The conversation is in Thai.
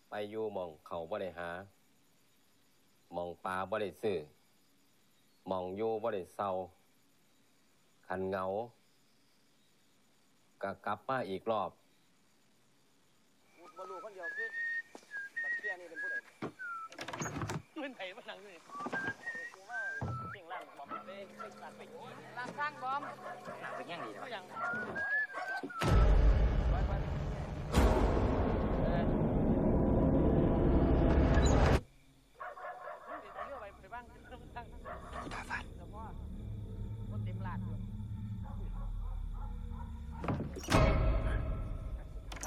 ไปอยู่หม่องเขาบ่ได้หาหม่องปลาบ่ได้ซื้อหม่องอยู่บ่ได้เซาคันเหงาก็กลับมาอีกรอบบ่รู้คนเดียวคือบักเตี้ยนี่เป็นผู้ใดมันไผมานั่งอยู่นี่กูว่าเก่งล่างบอมไปสั่นไปล่างสร้างบอมเป็นยังดีเนาะยัง